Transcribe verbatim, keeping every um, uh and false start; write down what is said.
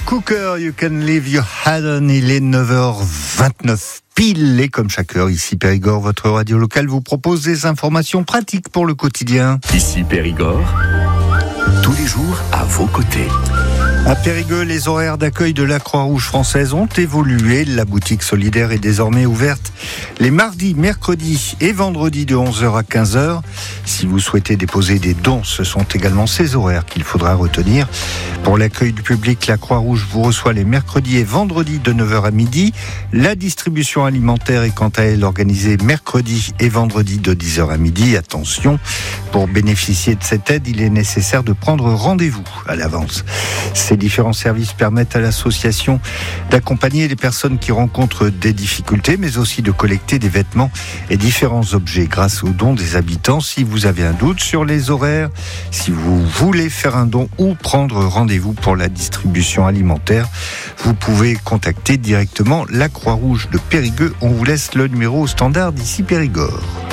Cooker, You Can Leave Your Head On. Il est neuf heures vingt-neuf pile. Et comme chaque heure, ici Périgord, votre radio locale vous propose des informations pratiques pour le quotidien. Ici Périgord, tous les jours à vos côtés. À Périgueux, les horaires d'accueil de la Croix-Rouge française ont évolué. La boutique solidaire est désormais ouverte les mardis, mercredis et vendredis de onze heures à quinze heures. Si vous souhaitez déposer des dons, ce sont également ces horaires qu'il faudra retenir. Pour l'accueil du public, la Croix-Rouge vous reçoit les mercredis et vendredis de neuf heures à midi. La distribution alimentaire est quant à elle organisée mercredi et vendredi de dix heures à midi. Attention, pour bénéficier de cette aide, il est nécessaire de prendre rendez-vous à l'avance. Ces différents services permettent à l'association d'accompagner les personnes qui rencontrent des difficultés, mais aussi de collecter des vêtements et différents objets grâce aux dons des habitants. Si vous avez un doute sur les horaires, si vous voulez faire un don ou prendre rendez-vous pour la distribution alimentaire, vous pouvez contacter directement la Croix-Rouge de Périgueux. On vous laisse le numéro au standard d'ici Périgord.